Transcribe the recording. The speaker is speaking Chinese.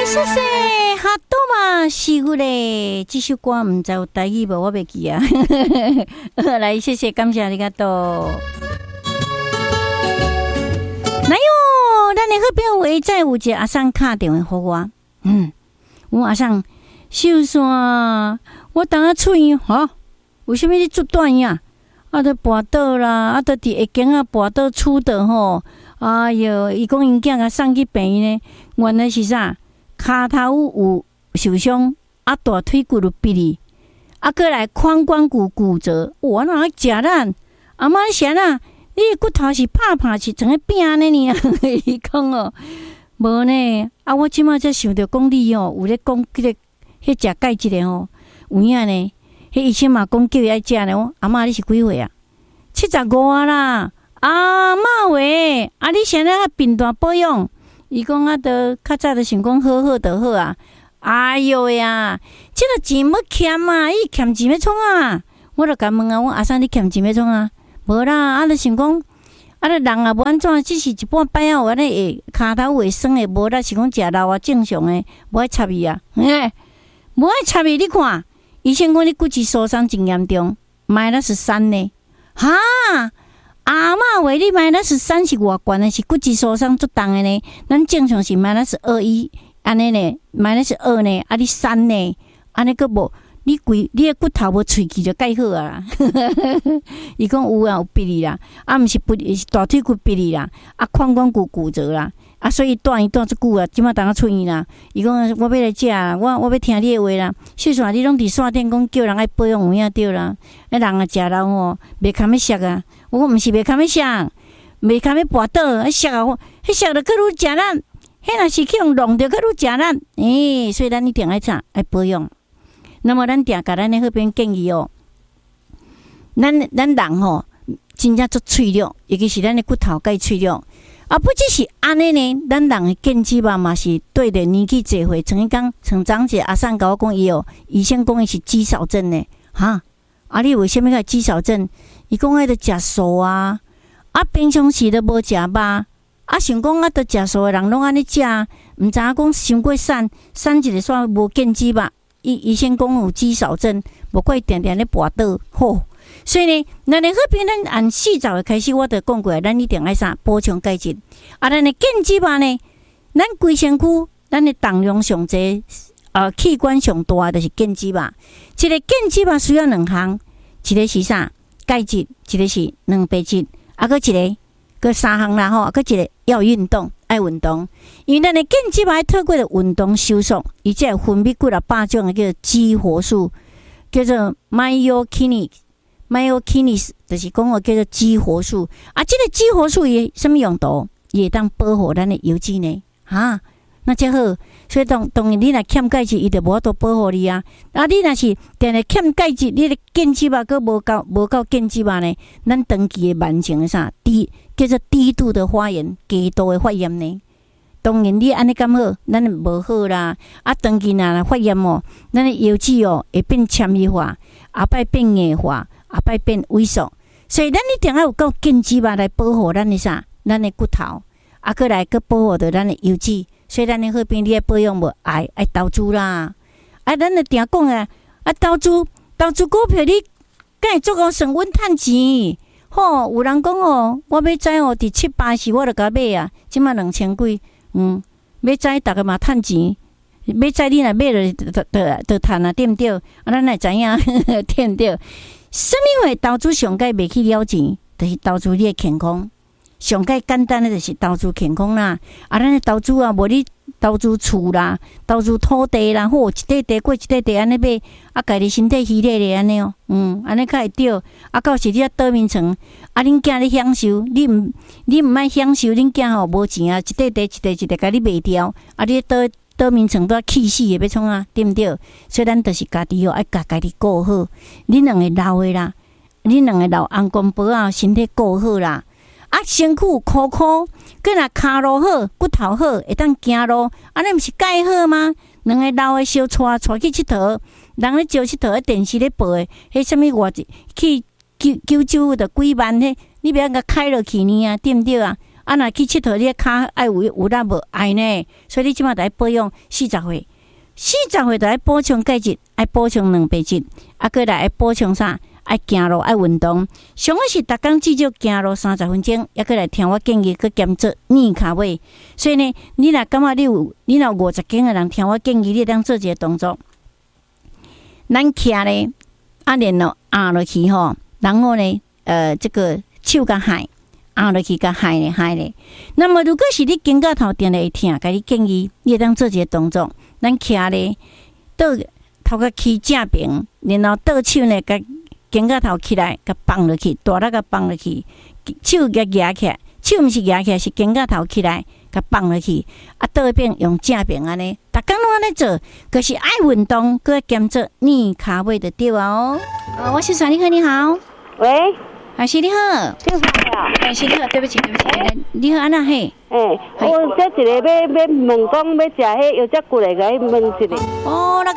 谢谢哈多嘛是我嘞，这首歌唔知有台语无，我袂记啊。来，谢谢，感谢你个多。来哟，咱的好朋友会再有一个阿桑打电话给我，我阿桑秀山，我等下出院哈，为什么你做断呀？啊，都跋倒啦，啊，都伫下间啊跋倒出的吼。哎哟，伊讲因囝啊送去病院呢，原来是啥？骹头有受伤，啊大腿骨有逼哩，啊过来髋关节骨折，我哪会食咱？阿妈啥啦？你的骨头是拍是整个变安尼呢？伊讲哦，无呢，啊我即马才想着讲你哦，有咧讲迄个迄食钙质的哦，有影呢？迄医生嘛讲叫伊爱食呢。阿妈你是几岁啊？75啊啦。啊妈喂，啊你现在啊病大保养？伊讲啊，都较早都想讲好就好啊。哎哟呀，这个钱要欠啊，伊欠钱要创啊？我就甲问啊，我阿三你欠钱要创啊？无啦，啊，就想讲，啊，就人也无安怎，只是一半摆啊，有安尼会骹头会酸的，无啦，是讲食肉啊正常的，无爱插伊啊，无爱插伊，你看，医生讲你骨质疏松真严重，-13呢，哈，阿嬷话你-13是偌悬的，是骨质疏松足重的呢，咱正常是-21，安尼呢，-2呢，啊你3呢，安尼个无。你的骨头无喙齿就介好啊！伊讲有啊，有逼你啦，啊，毋是是大腿骨逼你啦，啊，髋关节骨折啦，啊，所以断足久啊，即马当啊出院啦。伊讲我要来食啊，我要听你的话啦。秀山你拢伫线顶讲叫人爱保养有影对啦，人啊食肉吼，袂堪要俗啊。我毋是袂堪要俗，袂堪要跋倒，俗啊，迄俗就更愈食咱，迄若是去用弄着更愈食咱，所以咱一定爱啥爱保养。那么咱定甲咱的好朋友建议哦，咱人吼真正足脆弱，尤其是咱的骨头介脆弱。啊，不只是安尼呢，咱人的腱肌肉嘛是对着年纪侪岁。曾经讲，曾长者阿三甲我讲伊哦，医生讲伊是肌少症呢，哈。啊，你为什么个肌少症？伊讲爱着食素啊，啊平常时都无食肉，啊想讲啊，着食素的人拢安尼食，毋知影讲伤过瘦一个煞无腱肌肉。医生讲有肌少症，无怪定定咧跋倒，吼。所以呢，咱的好朋友咱按4早开始，我就讲过，咱一定爱啥补充钙质。啊，咱的腱肌肉呢，咱规身躯，咱的重量上济，器官上大就是腱肌肉。一个腱肌肉需要2项，一个是啥？钙质，一个是蛋白质，啊，搁一个，搁3项啦吼，搁一个要运动。爱运动，因为咱的腱肌肉透过了运动收缩，伊才会分泌几啊百种的叫做激活素，叫做 myokinase， 就是讲个叫做激活素。啊，这个激活素伊什么用途？伊会当保护咱的油脂呢？哈，那才好。所以当然你若欠钙质，伊就无法度保护你啊。啊，你若是定定欠钙质，你的腱肌肉佫无够腱肌肉呢，咱长期的慢性的啥叫做低度的发炎、低度的发炎呢。当然你安尼咁好，咱无好啦。啊，长期若发炎哦，咱的油脂哦会变纤维化，后摆变硬化，后摆变萎缩。所以咱一定要有够腱肌肉来保护咱的啥，咱的骨头，啊，佫来佫保护着咱的油脂。所以咱的好朋友你爱保养无？爱投资啦！啊，咱就定讲啊，投资股票你敢会足够省稳趁钱？吼，有人讲哦，我要知哦，伫7、8时我就甲买啊，即马2000几，要知逐个嘛趁钱，要知你若买就趁啊，对毋对？啊，咱会知影对毋对？什么会投资上界袂去了钱？就是投资你的健康。上界简单的就是投资健康啦，啊，咱的投资啊，无你投资厝啦，投资土地啦，好一块地过一块地安尼买，啊，家己身体虚累咧安尼哦，安尼较会对。啊，到时你啊倒面床，啊，恁囝咧享受，你毋爱享受，恁囝吼无钱啊，一块地甲你卖掉，啊，你倒面床都气死诶，要创啊，对毋对？所以咱就是家己哦，爱家己顾好，恁两个老诶啦，恁两个老翁公婆啊，身体顾好啦。啊，身躯箍，佮若骹路好，骨头好，会当行路，安尼毋是介好吗？两个老的小带去佚佗，人咧招佚佗，喺电视咧播的，迄什么外去九州的几万，迄你不要甲开落去呢啊，对毋对啊？ 啊，若去佚佗，你骹爱有力无爱呢？所以你即马得爱保养40岁，40岁得爱补充钙质，爱补充蛋白质，啊，过来爱补充啥？爱行路，爱运动。上好是逐工至少行路30分钟，也过来听我建议，去减做硬骹尾。所以呢，你若感觉你若50斤的人听我建议，你当做一个动作，咱徛咧，啊，然后压落去吼，然后呢，这个手甲海压落去，甲海咧。那么如果是你肩胛头定会痛，甲你建议，你当做一个动作，咱徛咧，倒头壳起正平，然后倒手呢，甲肩胛头起来，甲放落去，大力甲放落去，手甲举起来，手毋是举起来，是肩胛头起来，甲放落去，啊，倒一边用正平安尼，逐工拢安尼做，可是爱运动，佮兼做硬骹尾就对啊哦。我是传你好，你好， 喂， 还是你好， 姓啥呀？ 还是你好，对不起，你好，安那嘿？ 我这一个要问讲要食迄药汁骨来，甲伊问一下。 哦，那个